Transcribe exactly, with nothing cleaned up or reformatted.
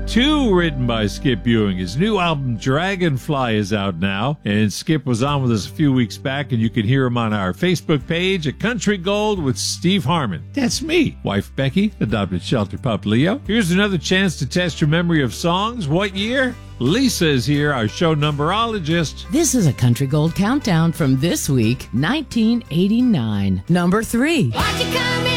two, written by Skip Ewing. His new album, Dragonfly, is out now, and Skip was on with us a few weeks back, and you can hear him on our Facebook page at Country Gold with Steve Harmon. That's me. Wife Becky, adopted shelter pup Leo. Here's another chance to test your memory of songs. What year? Lisa is here, our show numberologist. This is a Country Gold countdown from this week, nineteen eighty-nine. Number three. Why'd you come in?